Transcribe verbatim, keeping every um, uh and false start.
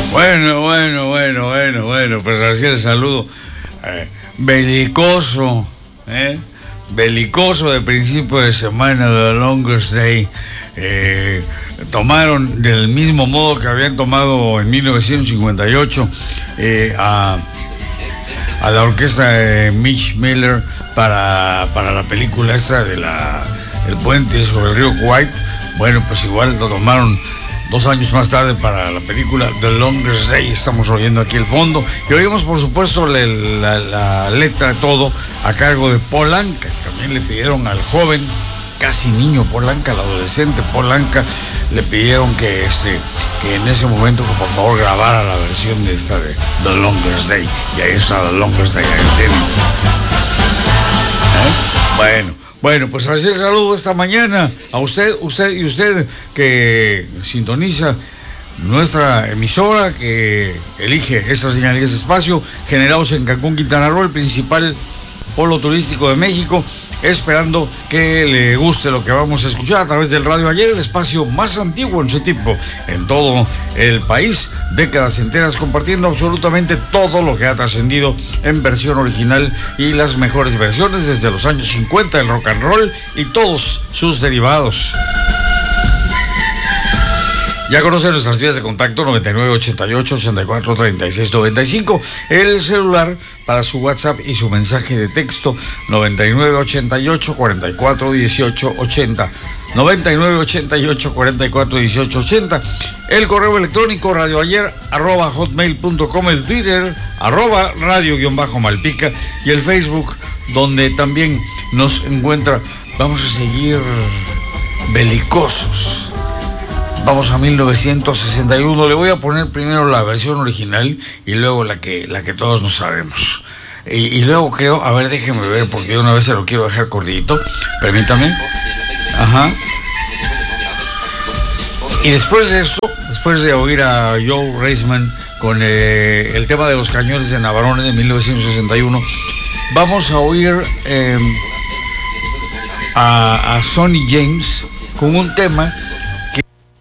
Bueno, bueno, bueno, bueno, bueno, pues así el saludo eh, belicoso, ¿eh? Belicoso de principio de semana de The Longest Day. Eh, tomaron del mismo modo que habían tomado en mil novecientos cincuenta y ocho eh, a, a la orquesta de Mitch Miller para, para la película esta de la El puente sobre el río Kwai. Bueno, pues igual lo tomaron dos años más tarde para la película The Longest Day. Estamos oyendo aquí el fondo y oímos por supuesto la, la, la letra de todo a cargo de Paul Anka. También le pidieron al joven, casi niño Paul Anka, al adolescente Paul Anka, le pidieron que este que en ese momento que por favor grabara la versión de esta de The Longest Day, y ahí está The Longest Day, ahí tienen. ¿Eh? Bueno Bueno, pues así el saludo esta mañana a usted, usted y usted que sintoniza nuestra emisora, que elige esta señal y este espacio, generados en Cancún, Quintana Roo, el principal polo turístico de México, esperando que le guste lo que vamos a escuchar a través del Radio Ayer, el espacio más antiguo en su tipo en todo el país, décadas enteras compartiendo absolutamente todo lo que ha trascendido en versión original y las mejores versiones desde los años cincuenta del rock and roll y todos sus derivados. Ya conocen nuestras vías de contacto: noventa y nueve, ochenta y ocho, ochenta y cuatro, treinta y seis, noventa y cinco, el celular para su WhatsApp y su mensaje de texto noventa y nueve, ochenta y ocho, cuarenta y cuatro, dieciocho, ochenta, noventa y nueve, ochenta y ocho, cuarenta y cuatro, dieciocho, ochenta, el correo electrónico radioayer arroba hotmail punto com, el Twitter arroba radio-malpica y el Facebook, donde también nos encuentra. Vamos a seguir belicosos. Vamos a mil novecientos sesenta y uno. Le voy a poner primero la versión original y luego la que, la que todos nos sabemos. Y, y luego creo, a ver, déjeme ver, porque de una vez se lo quiero dejar cortito. Permítame. Ajá. Y después de eso, después de oír a Joe Reisman con eh, el tema de los cañones de Navarone de mil novecientos sesenta y uno, vamos a oír eh, a, a Sonny James con un tema